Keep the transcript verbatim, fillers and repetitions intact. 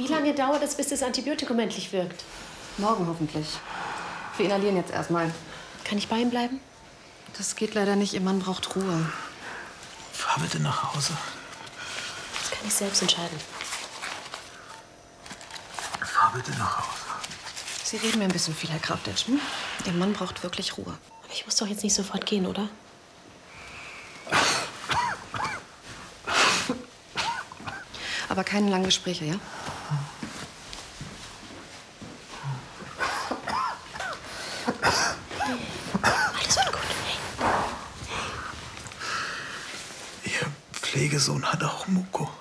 Wie lange dauert es, bis das Antibiotikum endlich wirkt? Morgen hoffentlich. Wir inhalieren jetzt erstmal. Kann ich bei ihm bleiben? Das geht leider nicht. Ihr Mann braucht Ruhe. Fahr bitte nach Hause. Das kann ich selbst entscheiden. Fahr bitte nach Hause. Sie reden mir ein bisschen viel, Herr Kraftetsch. Hm? Ihr Mann braucht wirklich Ruhe. Aber ich muss doch jetzt nicht sofort gehen, oder? Aber keine langen Gespräche, ja? Alles wird gut. Hey. Ihr Pflegesohn hat auch Muko.